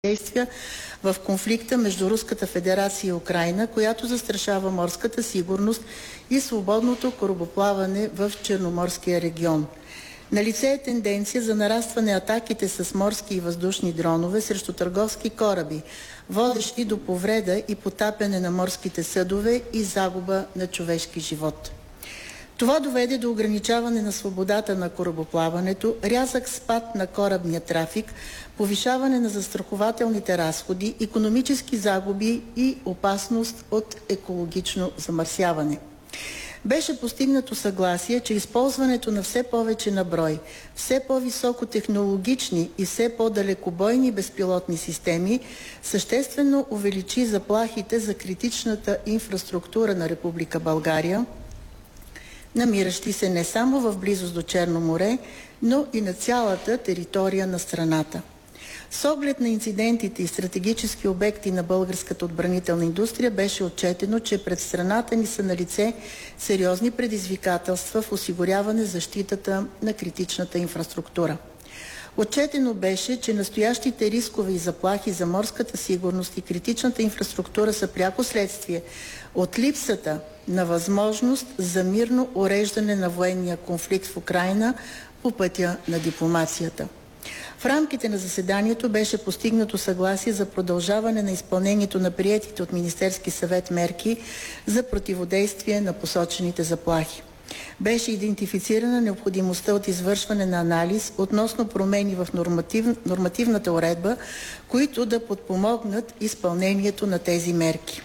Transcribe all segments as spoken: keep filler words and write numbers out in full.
действия в конфликта между Руската федерация и Украйна, която застрашава морската сигурност и свободното корабоплаване в Черноморския регион. Налице е тенденция за нарастване атаките с морски и въздушни дронове срещу търговски кораби, водещи до повреда и потапяне на морските съдове и загуба на човешки живот. Това доведе до ограничаване на свободата на корабоплаването, рязък спад на корабния трафик, повишаване на застрахователните разходи, икономически загуби и опасност от екологично замърсяване. Беше постигнато съгласие, че използването на все повече на брой, все по-високотехнологични и все по-далекобойни безпилотни системи съществено увеличи заплахите за критичната инфраструктура на Република България, намиращи се не само в близост до Черно море, но и на цялата територия на страната. С оглед на инцидентите и стратегически обекти на българската отбранителна индустрия беше отчетено, че пред страната ни са налице сериозни предизвикателства в осигуряване защитата на критичната инфраструктура. Отчетено беше, че настоящите рискове и заплахи за морската сигурност и критичната инфраструктура са пряко следствие от липсата на възможност за мирно уреждане на военния конфликт в Украйна по пътя на дипломацията. В рамките на заседанието беше постигнато съгласие за продължаване на изпълнението на приетите от Министерски съвет мерки за противодействие на посочените заплахи. Беше идентифицирана необходимостта от извършване на анализ относно промени в норматив, нормативната уредба, които да подпомогнат изпълнението на тези мерки.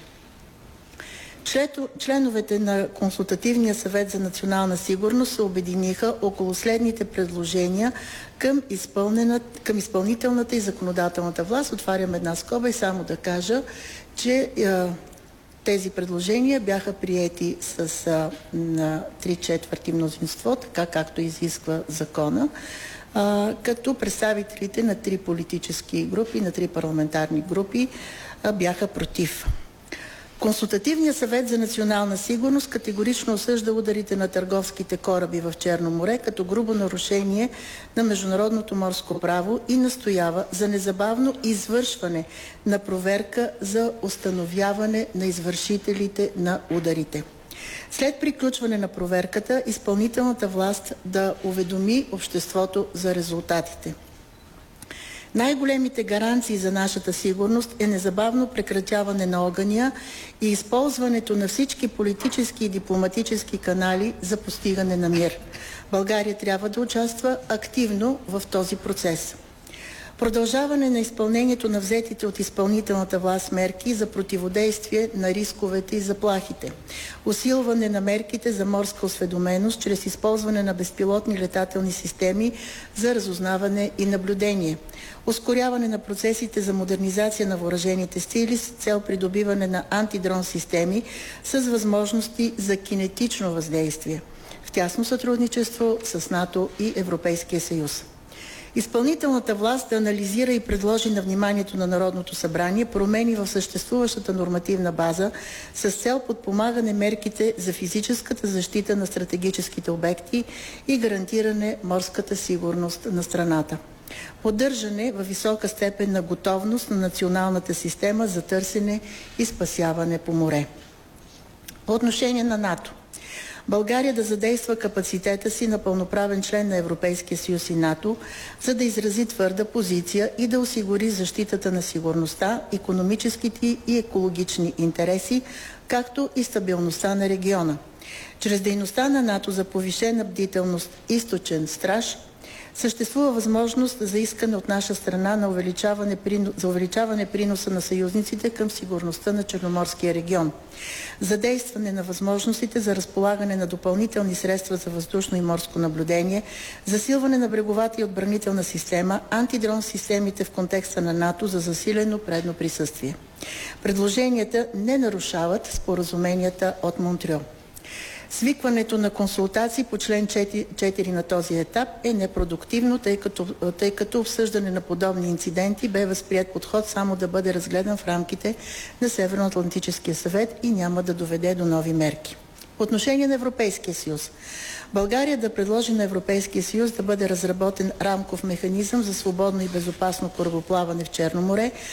Членовете на Консултативния съвет за национална сигурност се обединиха около следните предложения към, към изпълнителната и законодателната власт. Отварям една скоба и само да кажа, че е, тези предложения бяха приети с а, на три четвърти мнозинство, така както изисква закона, а, като представителите на три политически групи, на три парламентарни групи а, бяха против. Консултативният съвет за национална сигурност категорично осъжда ударите на търговските кораби в Черно море като грубо нарушение на международното морско право и настоява за незабавно извършване на проверка за установяване на извършителите на ударите. След приключване на проверката, изпълнителната власт да уведоми обществото за резултатите. Най-големите гаранции за нашата сигурност е незабавно прекратяване на огъня и използването на всички политически и дипломатически канали за постигане на мир. България трябва да участва активно в този процес. Продължаване на изпълнението на взетите от изпълнителната власт мерки за противодействие на рисковете и заплахите. Усилване на мерките за морска осведоменост чрез използване на безпилотни летателни системи за разузнаване и наблюдение. Ускоряване на процесите за модернизация на въоръжените сили с цел придобиване на антидрон системи с възможности за кинетично въздействие в тясно сътрудничество с НАТО и Европейския съюз. Изпълнителната власт да анализира и предложи на вниманието на Народното събрание промени в съществуващата нормативна база с цел подпомагане мерките за физическата защита на стратегическите обекти и гарантиране морската сигурност на страната. Поддържане във висока степен на готовност на националната система за търсене и спасяване по море. По отношение на НАТО. България да задейства капацитета си на пълноправен член на Европейския съюз и НАТО, за да изрази твърда позиция и да осигури защитата на сигурността, икономическите и екологични интереси, както и стабилността на региона. Чрез дейността на НАТО за повишена бдителност източен страж, съществува възможност за искане от наша страна на увеличаване, за увеличаване приноса на съюзниците към сигурността на Черноморския регион. Задействане на възможностите за разполагане на допълнителни средства за въздушно и морско наблюдение, засилване на бреговата и отбранителна система, антидрон системите в контекста на НАТО за засилено предно присъствие. Предложенията не нарушават споразуменията от Монтреал. Свикването на консултации по член четири на този етап е непродуктивно, тъй като, тъй като обсъждане на подобни инциденти бе възприят подход само да бъде разгледан в рамките на Северноатлантическия съвет и няма да доведе до нови мерки. По отношение на Европейския съюз. България да предложи на Европейския съюз да бъде разработен рамков механизъм за свободно и безопасно корабоплаване в Черно море,